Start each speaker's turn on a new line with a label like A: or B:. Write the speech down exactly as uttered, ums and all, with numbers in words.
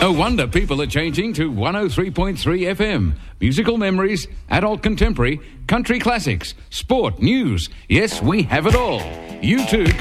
A: No wonder people are changing to one oh three point three F M. Musical memories, adult contemporary, country classics, sport, news. Yes, we have it all. You too